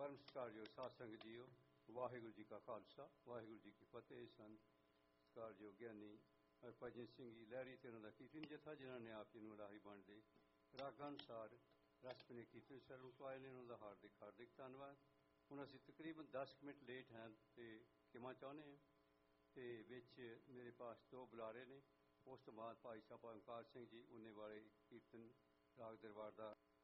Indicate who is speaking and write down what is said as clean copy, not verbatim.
Speaker 1: परम सत्कारयोग साध संगत जीओ, वाहिगुरू जी का खालसा वाहिगुरू जी की फतेह। सन सत्कारयोग ਗਿਆਨੀ ਭਜਨ ਸਿੰਘ ਜੀ ਲਹਿਰੀ ਤੇ ਉਹਨਾਂ ਦਾ ਕੀਰਤਨ ਜਥਾ ਜਿਨ੍ਹਾਂ ਨੇ ਆਪ ਜੀ ਨੂੰ ਰਾਹੀ ਬਣ ਦੇ ਰਾਗਾਂ ਅਨੁਸਾਰ ਰਸਪਨੇ ਕੀਰਤਨ ਸਰਨ ਪਾਏ ਨੇ, ਉਹਨਾਂ ਦਾ ਹਾਰਦਿਕ ਧੰਨਵਾਦ। ਹੁਣ ਅਸੀਂ ਤਕਰੀਬਨ 10 ਮਿੰਟ ਲੇਟ ਹਾਂ ਤੇ ਕਿਮਾ ਚਾਹੁੰਦੇ ਹਾਂ ਤੇ ਵਿੱਚ ਮੇਰੇ ਪਾਸ 2 ਬੁਲਾਰੇ ਨੇ। ਉਸ ਤੋਂ ਬਾਅਦ ਭਾਈ ਸਾਹਿਬ ਓਂਕਾਰ ਸਿੰਘ ਜੀ ਉਹਨੇ ਵਾਲੇ ਕੀਰਤਨ ਰਾਗ ਦਰਬਾਰ ਦਾ